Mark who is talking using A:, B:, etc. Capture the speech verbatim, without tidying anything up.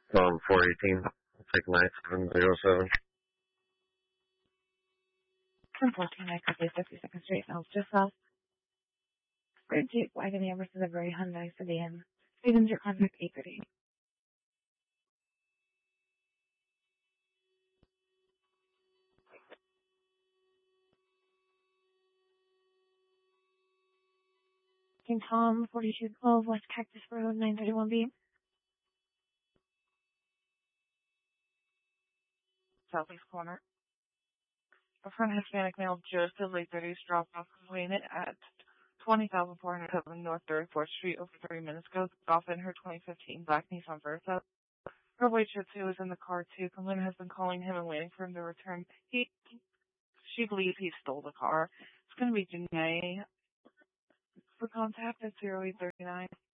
A: Um, four eighteen. Take nine seven zero seven.
B: ten fourteen, I copy fifty-second Street, South, just south. Great Jeep wagon the Everest is a very Hyundai sedan. Stevens, your contact eight thirty. King Tom, forty-two twelve West Cactus Road, nine thirty-one B.
C: Southeast corner. A front Hispanic male just as late thirties dropped off complainant at twenty thousand four hundred seven North thirty-fourth Street over thirty minutes ago. Off in her twenty fifteen black Nissan Versa. Her white Shih Tzu is in the car too. Complainant has been calling him and waiting for him to return. He, she believes he stole the car. It's going to be Janae. For contact at zero eight three nine